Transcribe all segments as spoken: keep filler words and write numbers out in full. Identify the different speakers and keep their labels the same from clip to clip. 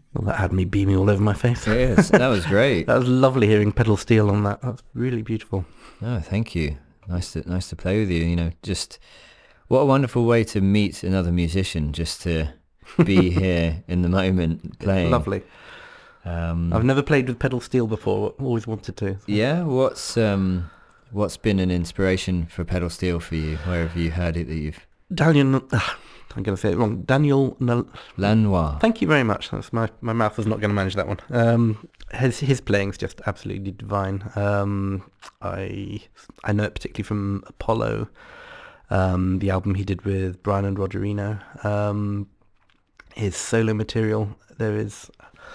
Speaker 1: Well, that had me beaming all over my face.
Speaker 2: Yes, that was great.
Speaker 1: That was lovely hearing pedal steel on that. That's really beautiful.
Speaker 2: No, thank you. Nice to nice to play with you. You know, just what a wonderful way to meet another musician. Just to be here in the moment playing.
Speaker 1: Lovely.
Speaker 2: Um,
Speaker 1: I've never played with pedal steel before. Always wanted to. So.
Speaker 2: Yeah. What's um, what's been an inspiration for pedal steel for you? Where have you heard it that you've?
Speaker 1: Daniel, uh, I'm going to say it wrong. Daniel Nal-
Speaker 2: Lanois.
Speaker 1: Thank you very much. That's my my mouth is not going to manage that one. Um, his his playing's just absolutely divine. Um, I I know it particularly from Apollo, um, the album he did with Brian and Roger Eno. Um, his solo material. There is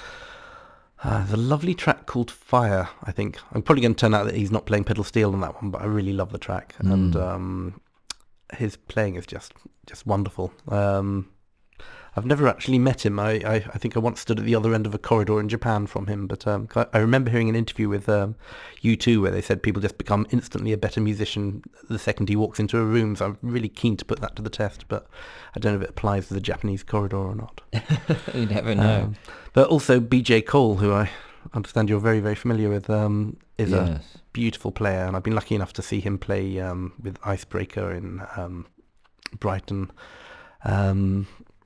Speaker 1: uh, there's a lovely track called Fire. I think I'm probably going to turn out that he's not playing pedal steel on that one, but I really love the track,
Speaker 2: Mm.
Speaker 1: and um, his playing is just just wonderful. Um, I've never actually met him. I, I, I think I once stood at the other end of a corridor in Japan from him, but um, I I remember hearing an interview with um, U two where they said people just become instantly a better musician the second he walks into a room. So I'm really keen to put that to the test, but I don't know if it applies to the Japanese corridor or not.
Speaker 2: You never know.
Speaker 1: Um, but also B J Cole, who I understand you're very, very familiar with, um, is a
Speaker 2: Yes.
Speaker 1: beautiful player, and I've been lucky enough to see him play um, with Icebreaker in um, Brighton. Um,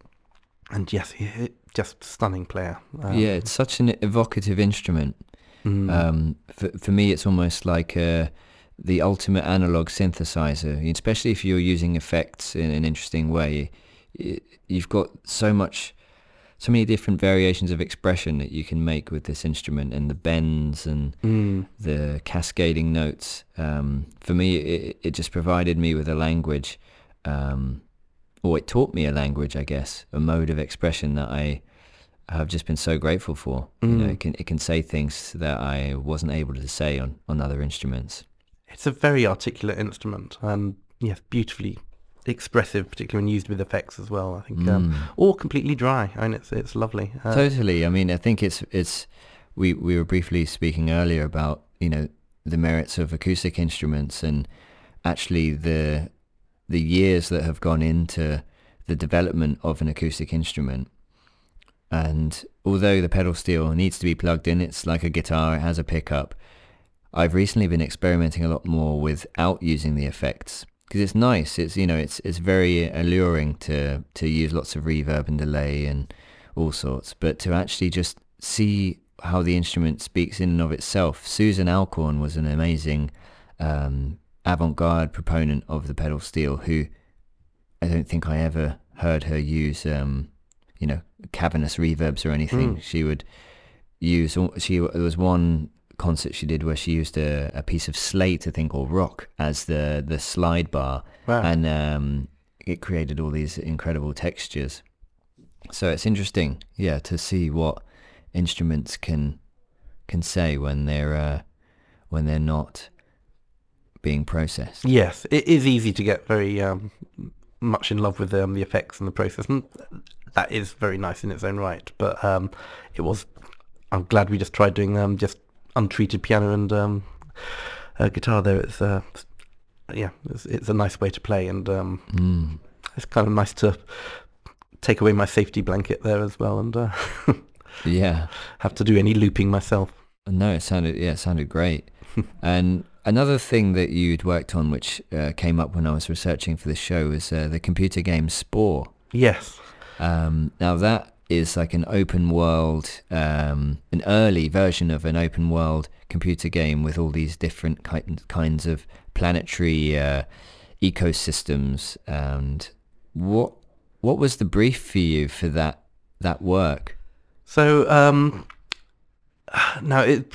Speaker 1: and yes, he, he- just stunning player. Um,
Speaker 2: Yeah, it's such an evocative instrument.
Speaker 1: mm,
Speaker 2: Um, for, for me, it's almost like uh, the ultimate analog synthesizer, especially if you're using effects in an interesting way. Y- You've got so much, so many different variations of expression that you can make with this instrument, and the bends and
Speaker 1: mm,
Speaker 2: the cascading notes. Um, for me, it, it just provided me with a language, um, or it taught me a language, I guess, a mode of expression that I have just been so grateful for. You know,
Speaker 1: mm.
Speaker 2: it can it can say things that I wasn't able to say on, on other instruments.
Speaker 1: It's a very articulate instrument, and yes, beautifully expressive, particularly when used with effects as well. I think, um,
Speaker 2: Mm.
Speaker 1: or completely dry. I mean, it's it's lovely. Uh,
Speaker 2: Totally. I mean, I think it's it's we we were briefly speaking earlier about, you know, the merits of acoustic instruments, and actually the the years that have gone into the development of an acoustic instrument. And although the pedal steel needs to be plugged in, it's like a guitar, it has a pickup. I've recently been experimenting a lot more without using the effects, because it's nice. It's, you know, it's it's very alluring to to use lots of reverb and delay and all sorts, but to actually just see how the instrument speaks in and of itself. Susan Alcorn was an amazing um, avant-garde proponent of the pedal steel, who I don't think I ever heard her use, um, you know, cavernous reverbs or anything.
Speaker 1: Mm.
Speaker 2: She would use, she there was one concert she did where she used a, a piece of slate, I think, or rock as the, the slide bar,
Speaker 1: wow.
Speaker 2: and um, it created all these incredible textures. So it's interesting, yeah, to see what instruments can can say when they're uh, when they're not being processed.
Speaker 1: Yes, it is easy to get very um, much in love with um, the effects and the process, and that is very nice in its own right. But um, it was. I'm glad we just tried doing um, just untreated piano and um, uh, guitar. There, it's uh, yeah, it's, it's a nice way to play, and um,
Speaker 2: Mm.
Speaker 1: it's kind of nice to take away my safety blanket there as well, and uh,
Speaker 2: Yeah.
Speaker 1: have to do any looping myself.
Speaker 2: No, it sounded yeah, it sounded great. And another thing that you'd worked on, which uh, came up when I was researching for the show, is uh, the computer game Spore.
Speaker 1: Yes.
Speaker 2: Um, now that is like an open world, um, an early version of an open world computer game with all these different ki- kinds of planetary uh, ecosystems. And what what was the brief for you for that that work?
Speaker 1: So um, now it.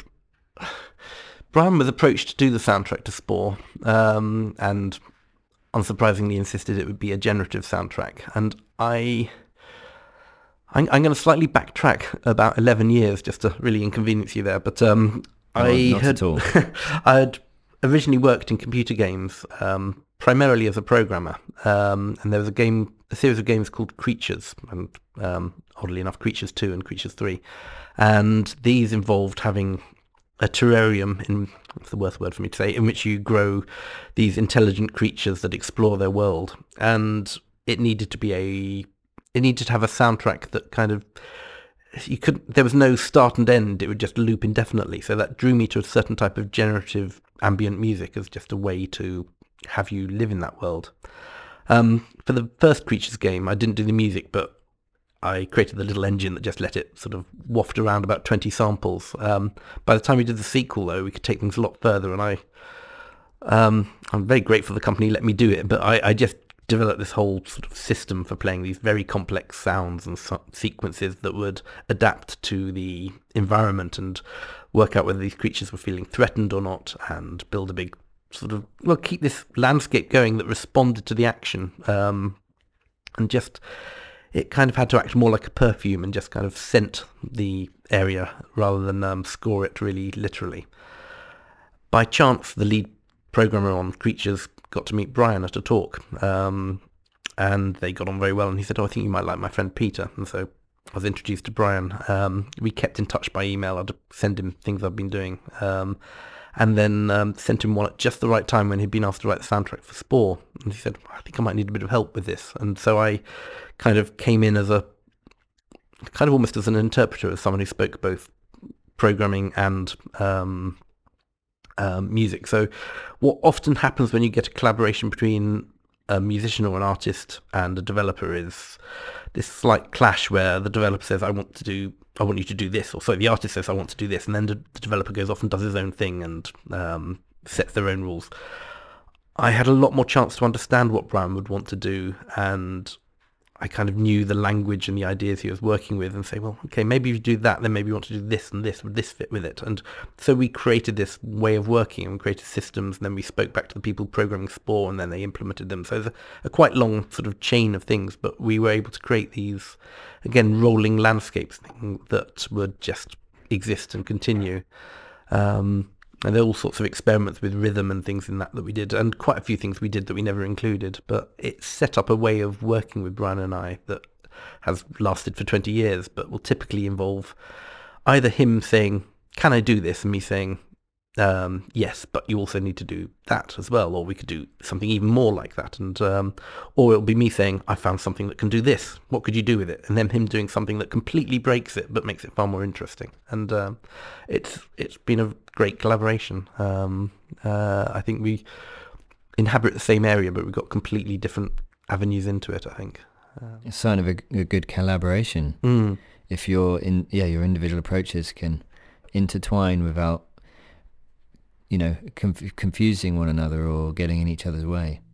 Speaker 1: Brian was approached to do the soundtrack to Spore, um, and unsurprisingly insisted it would be a generative soundtrack. And I, I'm, I'm going to slightly backtrack about eleven years just to really inconvenience you there. But um,
Speaker 2: No,
Speaker 1: I
Speaker 2: not
Speaker 1: had,
Speaker 2: at all.
Speaker 1: I had originally worked in computer games, um, primarily as a programmer, um, and there was a game, a series of games called Creatures, and um, oddly enough, Creatures two and Creatures three, and these involved having a terrarium, in what's the worst word for me to say, in which you grow these intelligent creatures that explore their world, and it needed to be a, it needed to have a soundtrack that kind of you could there was no start and end. It would just loop indefinitely. So that drew me to a certain type of generative ambient music as just a way to have you live in that world. Um, for the first Creatures game, I didn't do the music, but I created the little engine that just let it sort of waft around about twenty samples. Um, by the time we did the sequel, though, we could take things a lot further, and I, um, I'm very grateful the company let me do it, but I, I just developed this whole sort of system for playing these very complex sounds and so- sequences that would adapt to the environment and work out whether these creatures were feeling threatened or not, and build a big sort of, well, keep this landscape going that responded to the action, um, and just, it kind of had to act more like a perfume and just kind of scent the area rather than um, score it really literally. By chance, the lead programmer on Creatures got to meet Brian at a talk, um, and they got on very well, and he said, oh, I think you might like my friend Peter, and so I was introduced to Brian. Um, we kept in touch by email. I'd send him things I've been doing, um, and then um, sent him one at just the right time when he'd been asked to write the soundtrack for Spore, and he said, I think I might need a bit of help with this, and so I kind of came in as a, kind of almost as an interpreter, as someone who spoke both programming and um, um, music. So what often happens when you get a collaboration between a musician or an artist and a developer is this slight clash where the developer says, I want to do, I want you to do this, or so the artist says, I want to do this, and then the, the developer goes off and does his own thing and um, sets their own rules. I had a lot more chance to understand what Brian would want to do, and I kind of knew the language and the ideas he was working with, and say, well, okay, maybe if you do that, then maybe you want to do this and this, would this fit with it? And so we created this way of working, and we created systems, and then we spoke back to the people programming Spore, and then they implemented them. So there's a, a quite long sort of chain of things, but we were able to create these, again, rolling landscapes that would just exist and continue. Um, And there are all sorts of experiments with rhythm and things in that that we did, and quite a few things we did that we never included. But it set up a way of working with Brian and I that has lasted for twenty years, but will typically involve either him saying, can I do this? And me saying, um, yes, but you also need to do that as well. Or we could do something even more like that. And um, or it'll be me saying, I found something that can do this. What could you do with it? And then him doing something that completely breaks it, but makes it far more interesting. And um, it's it's been a great collaboration. Um, uh, I think we inhabit the same area, but we've got completely different avenues into it, I think. Um,
Speaker 2: It's a sign of a, a good collaboration.
Speaker 1: Mm.
Speaker 2: If your in yeah your individual approaches can intertwine without, you know, conf- confusing one another or getting in each other's way.